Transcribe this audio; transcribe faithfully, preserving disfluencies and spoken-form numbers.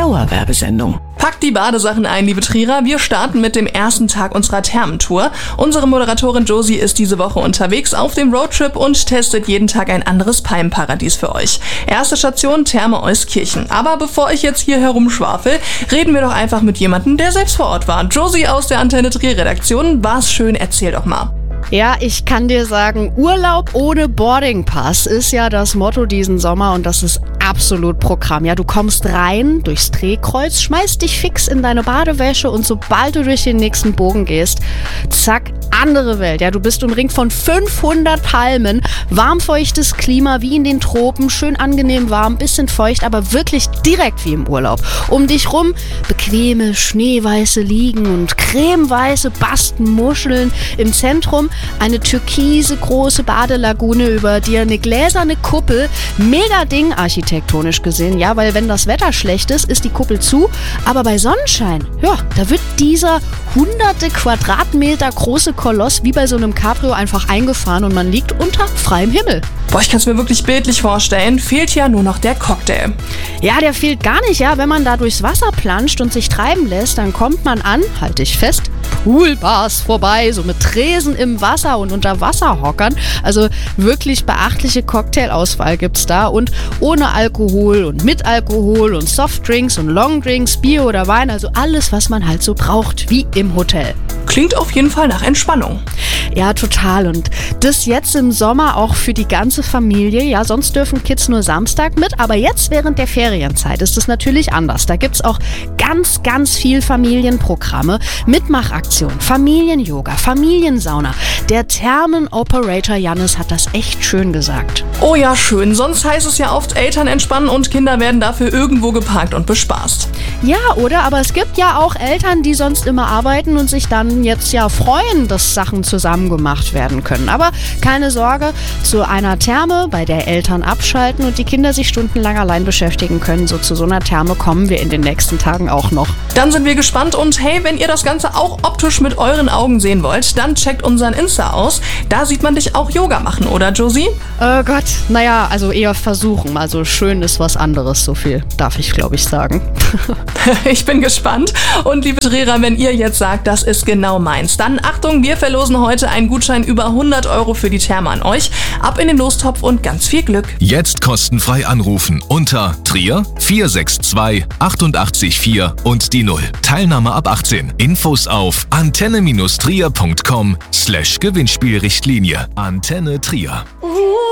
Dauerwerbesendung. Packt die Badesachen ein, liebe Trierer. Wir starten mit dem ersten Tag unserer Thermentour. Unsere Moderatorin Josie ist diese Woche unterwegs auf dem Roadtrip und testet jeden Tag ein anderes Palmenparadies für euch. Erste Station Therme Euskirchen. Aber bevor ich jetzt hier herumschwafel, reden wir doch einfach mit jemandem, der selbst vor Ort war. Josie aus der Antenne Trier Redaktion. War's schön? Erzähl doch mal. Ja, ich kann dir sagen, Urlaub ohne Boardingpass ist ja das Motto diesen Sommer und das ist absolut Programm. Ja, du kommst rein durchs Drehkreuz, schmeißt dich fix in deine Badewäsche und sobald du durch den nächsten Bogen gehst, zack, andere Welt. Ja, du bist umringt von fünfhundert Palmen, warmfeuchtes Klima wie in den Tropen, schön angenehm warm, bisschen feucht, aber wirklich direkt wie im Urlaub. Um dich rum bequeme, schneeweiße Liegen und cremeweiße Bastenmuscheln. Im Zentrum eine türkise große Badelagune, über dir eine gläserne Kuppel. Mega Ding architektonisch gesehen, ja, weil wenn das Wetter schlecht ist, ist die Kuppel zu. Aber bei Sonnenschein, ja, da wird dieser hunderte Quadratmeter große Koloss wie bei so einem Cabrio einfach eingefahren und man liegt unter freiem Himmel. Boah, ich kann es mir wirklich bildlich vorstellen. Fehlt ja nur noch der Cocktail. Ja, der fehlt gar nicht, ja. Wenn man da durchs Wasser planscht und sich treiben lässt, dann kommt man an, halte ich fest, Poolbars vorbei, so mit Tresen im Wasser und Unterwasserhockern. Also wirklich beachtliche Cocktailauswahl gibt's da und ohne Alkohol und mit Alkohol und Softdrinks und Longdrinks, Bier oder Wein, also alles, was man halt so braucht, wie im Hotel. Klingt auf jeden Fall nach Entspannung. Ja, total. Und das jetzt im Sommer auch für die ganze Familie. Ja, sonst dürfen Kids nur Samstag mit, aber jetzt während der Ferienzeit ist es natürlich anders. Da gibt's auch ganz, ganz viel Familienprogramme, Mitmachaktionen, Familien-Yoga, Familiensauna. Der Thermen-Operator Jannis hat das echt schön gesagt. Oh ja, schön. Sonst heißt es ja oft, Eltern entspannen und Kinder werden dafür irgendwo geparkt und bespaßt. Ja, oder? Aber es gibt ja auch Eltern, die sonst immer arbeiten und sich dann jetzt ja freuen, dass Sachen zusammen gemacht werden können. Aber keine Sorge, zu einer Therme, bei der Eltern abschalten und die Kinder sich stundenlang allein beschäftigen können, so zu so einer Therme kommen wir in den nächsten Tagen auch noch. Dann sind wir gespannt und hey, wenn ihr das Ganze auch optisch mit euren Augen sehen wollt, dann checkt unseren Insta aus. Da sieht man dich auch Yoga machen, oder Josie? Oh Gott, naja, also eher versuchen. Also schön ist was anderes, so viel darf ich, glaube ich, sagen. Ich bin gespannt. Und liebe Trierer, wenn ihr jetzt sagt, das ist genau meins, dann Achtung, wir verlosen heute einen Gutschein über hundert Euro für die Therme an euch. Ab in den Lostopf und ganz viel Glück. Jetzt kostenfrei anrufen unter Trier vier sechs zwei achtundachtzig vier und die null. Teilnahme ab achtzehn. Infos auf antenne Bindestrich trier punkt com slash Gewinnspielrichtlinie. Antenne Trier.